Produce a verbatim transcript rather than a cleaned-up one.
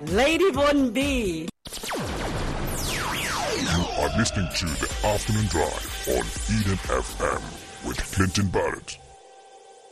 Lady Bondi. You are listening to The Afternoon Drive on Eden F M with Clinton Barrett.